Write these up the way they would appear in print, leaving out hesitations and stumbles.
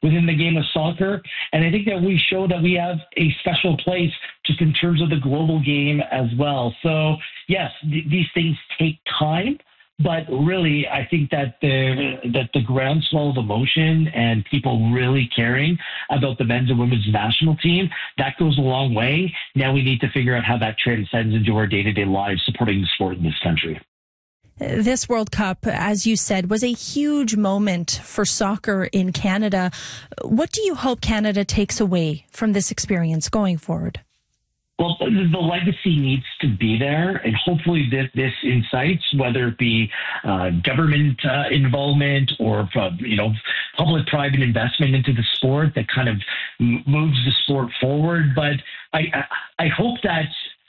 within the game of soccer. And I think that we show that we have a special place just in terms of the global game as well. So, yes, these things take time. But really, I think that the groundswell of emotion and people really caring about the men's and women's national team, that goes a long way. Now we need to figure out how that transcends into our day-to-day lives supporting the sport in this country. This World Cup, as you said, was a huge moment for soccer in Canada. What do you hope Canada takes away from this experience going forward? Well, the legacy needs to be there, and hopefully this incites, whether it be government involvement or public-private investment into the sport that kind of moves the sport forward. But I hope that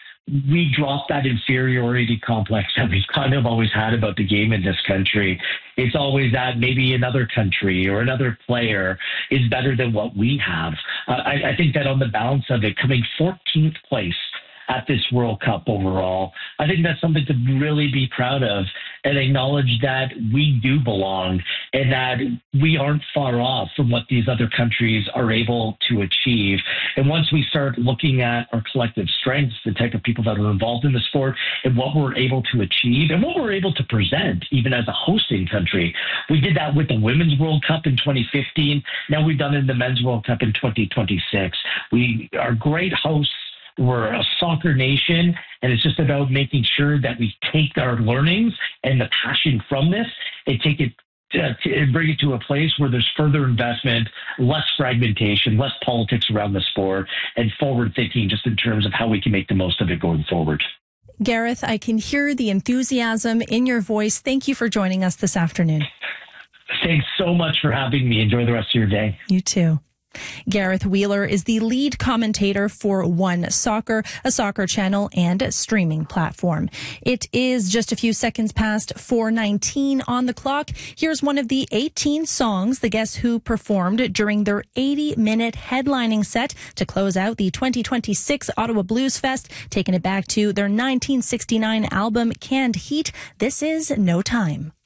we drop that inferiority complex that we've kind of always had about the game in this country. It's always that maybe another country or another player is better than what we have. I think that on the balance of it, coming 14th place at this World Cup overall, I think that's something to really be proud of and acknowledge that we do belong and that we aren't far off from what these other countries are able to achieve. And once we start looking at our collective strengths, the type of people that are involved in the sport and what we're able to achieve and what we're able to present, even as a hosting country. We did that with the Women's World Cup in 2015. Now we've done it in the Men's World Cup in 2026. We are great hosts. We're a soccer nation, and it's just about making sure that we take our learnings and the passion from this and take it and bring it to a place where there's further investment, less fragmentation, less politics around the sport, and forward thinking just in terms of how we can make the most of it going forward. Gareth, I can hear the enthusiasm in your voice. Thank you for joining us this afternoon. Thanks so much for having me. Enjoy the rest of your day. You too. Gareth Wheeler is the lead commentator for One Soccer, a soccer channel and streaming platform. It is just a few seconds past 4:19 on the clock. Here's one of the 18 songs the Guess Who performed during their 80-minute headlining set to close out the 2026 Ottawa Blues Fest, taking it back to their 1969 album Canned Heat. This is No Time.